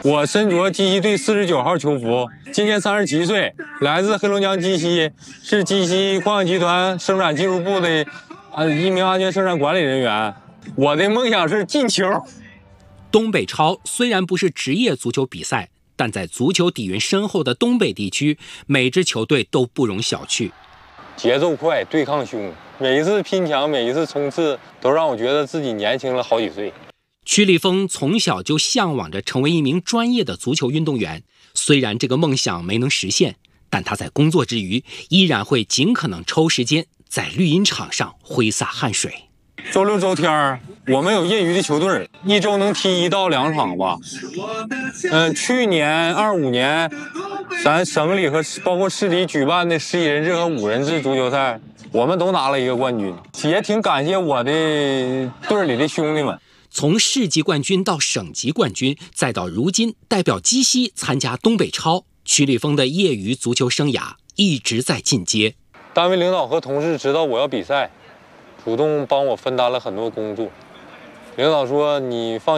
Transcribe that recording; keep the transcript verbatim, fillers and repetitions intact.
我身着鸡西队四十九号球服，今年三十七岁，来自黑龙江鸡西，是鸡西矿业集团生产技术部的呃一名安全生产管理人员。我的梦想是进球。 东北超虽然不是职业足球比赛，但在足球底蕴深厚的东北地区，每支球队都不容小觑。 节奏快，对抗凶，每一次拼抢，每一次冲刺，都让我觉得自己年轻了好几岁。 曲立峰从小就向往着成为一名专业的足球运动员，虽然这个梦想没能实现，但他在工作之余依然会尽可能抽时间在绿茵场上挥洒汗水。 周六周天我们有业余的球队，一周能踢一到两场吧。嗯、呃，去年二五年，咱省里和包括市里举办的十一人制和五人制足球赛，我们都拿了一个冠军，也挺感谢我的队里的兄弟们。 从市级冠军到省级冠军，再到如今代表鸡西参加东北超，曲立峰的业余足球生涯一直在进阶。 单位领导和同事知道我要比赛，主动帮我分担了很多工作。领导说：“你放